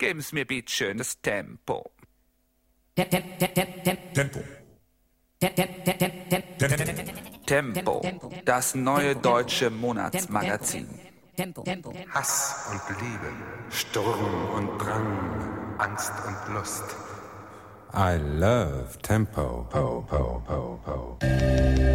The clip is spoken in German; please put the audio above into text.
Geben's mir bitte schönes Tempo. Tempo. Tempo, das neue deutsche Monatsmagazin. Hass und Liebe, Sturm und Drang, Angst und Lust. I love Tempo. Po, po, po, po.